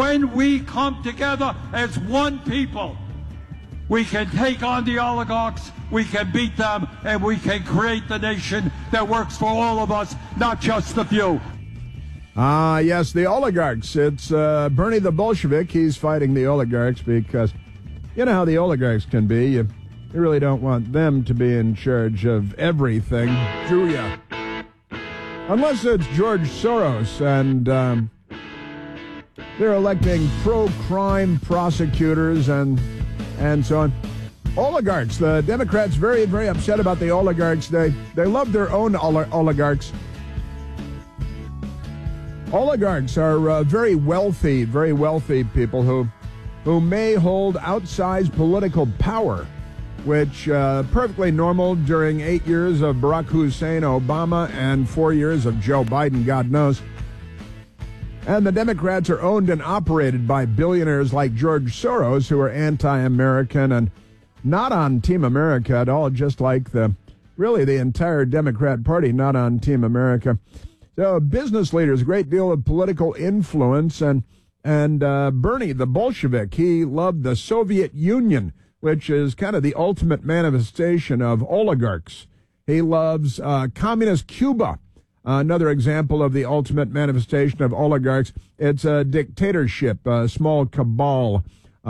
when we come together as one people, we can take on the oligarchs, we can beat them, and we can create the nation that works for all of us, not just the few. Yes, the oligarchs. It's Bernie the Bolshevik. He's fighting the oligarchs because you know how the oligarchs can be. You really don't want them to be in charge of everything, do you? Unless it's George Soros and they're electing pro-crime prosecutors and so on. Oligarchs. The Democrats very, very upset about the oligarchs. They love their own oligarchs. Oligarchs are very wealthy people who may hold outsized political power, which perfectly normal during 8 years of Barack Hussein Obama and 4 years of Joe Biden, God knows. And the Democrats are owned and operated by billionaires like George Soros, who are anti-American and not on Team America at all, just like the entire Democrat Party, not on Team America. So business leaders, a great deal of political influence, and Bernie the Bolshevik, he loved the Soviet Union, which is kind of the ultimate manifestation of oligarchs. He loves communist Cuba, another example of the ultimate manifestation of oligarchs. It's a dictatorship, a small cabal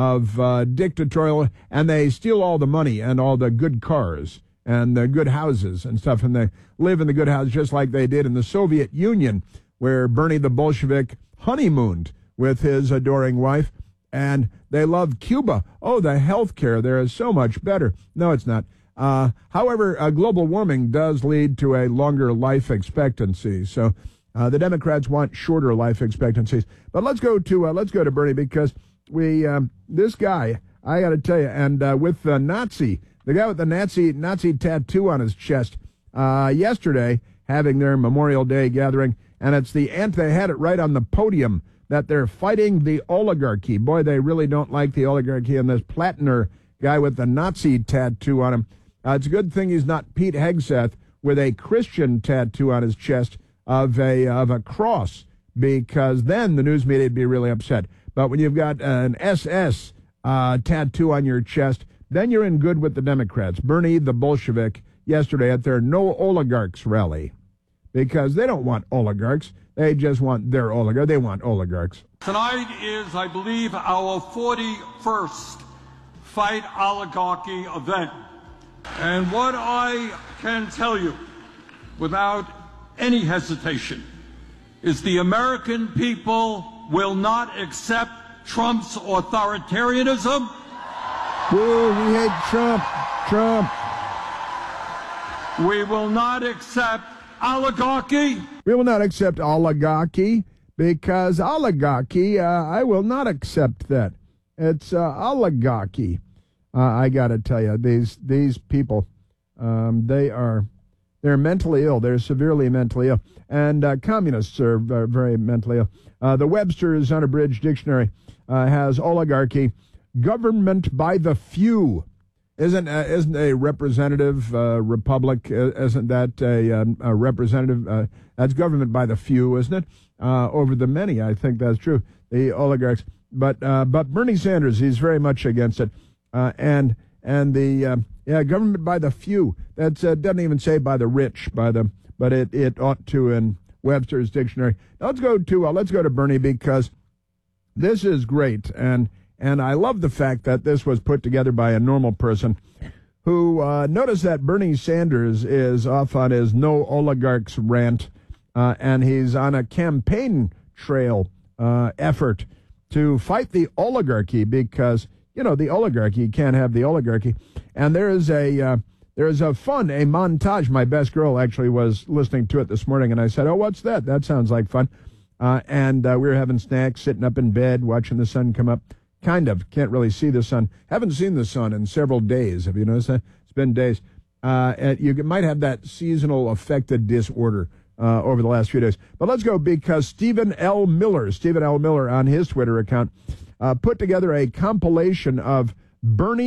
of dictatorial, and they steal all the money and all the good cars and the good houses and stuff, and they live in the good houses just like they did in the Soviet Union, where Bernie the Bolshevik honeymooned with his adoring wife, and they love Cuba. Oh, the health care there is so much better. No, it's not. However, global warming does lead to a longer life expectancy, so the Democrats want shorter life expectancies. But let's go to Bernie, because this guy, I got to tell you, and with the Nazi. The guy with the Nazi tattoo on his chest yesterday having their Memorial Day gathering, and they had it right on the podium that they're fighting the oligarchy. Boy, they really don't like the oligarchy, and this Platner guy with the Nazi tattoo on him. It's a good thing he's not Pete Hegseth with a Christian tattoo on his chest of a cross, because then the news media would be really upset. But when you've got an SS tattoo on your chest, then you're in good with the Democrats. Bernie the Bolshevik yesterday at their No Oligarchs rally, because they don't want oligarchs. They just want their oligarchs. They want oligarchs. Tonight is, I believe, our 41st Fight Oligarchy event. And what I can tell you without any hesitation is the American people will not accept Trump's authoritarianism. Woo, we hate Trump. We will not accept oligarchy. We will not accept oligarchy, because oligarchy, I will not accept that. It's oligarchy. I got to tell you, these people, they're mentally ill. They're severely mentally ill. And communists are very mentally ill. The Webster's Unabridged Dictionary has oligarchy: government by the few. Isn't a representative republic? Isn't that a representative? That's government by the few, isn't it? Over the many, I think that's true. The oligarchs, but Bernie Sanders, he's very much against it. And the government by the few. That doesn't even say by the rich, but it ought to in Webster's Dictionary. Now let's go to Bernie, because this is great, and I love the fact that this was put together by a normal person who noticed that Bernie Sanders is off on his No Oligarchs rant, and he's on a campaign trail effort to fight the oligarchy, because, you know, the oligarchy, you can't have the oligarchy. And there is a montage. My best girl actually was listening to it this morning, and I said, "Oh, what's that? That sounds like fun." And we were having snacks, sitting up in bed, watching the sun come up. Kind of. Can't really see the sun. Haven't seen the sun in several days. Have you noticed that? It's been days. You might have that seasonal affected disorder over the last few days. But let's go, because Stephen L. Miller on his Twitter account, put together a compilation of Bernie